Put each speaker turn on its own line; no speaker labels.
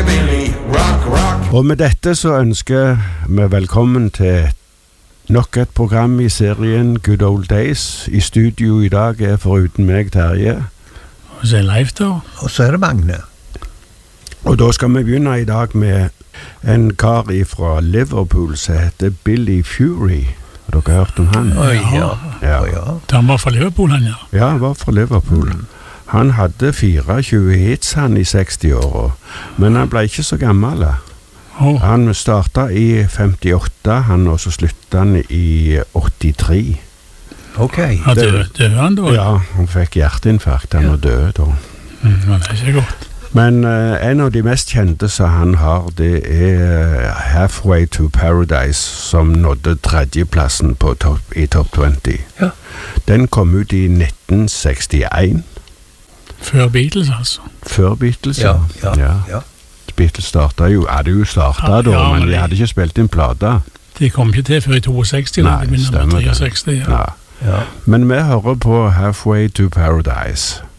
rockabilly, rock, rock.
Og med dette så ønsker vi velkommen til nok et program i serien Good Old Days. I studio i dag foruten meg Terje.
Og så Leif da.
Og så det Magne.
Og da skal vi begynne i dag med en kar fra Liverpool som heter Billy Fury. Har dere hørt om han?
Ja.
Han var fra Liverpool, han, ja.
Ja, han var fra Liverpool. Han hadde 24 hits han i 60-åra, men han ble ikke så gammel. Han startet i 58, og så sluttet han i 83.
Ok.
Ja, døde han da?
Ja, han fikk hjerteinfarkt, han og døde da.
Men det ikke godt.
Men en av de mest kjente som han har, det Halfway to Paradise, som nådde tredjeplassen i Top 20.
Ja.
Den kom ut i 1961.
Før Beatles, altså.
Før Beatles,
ja.
Beatles hadde jo startet da, men de hadde ikke spilt inn plata.
De kom ikke til før i 62,
Nei, stemmer det.
Ja.
Men vi hører på Halfway to Paradise.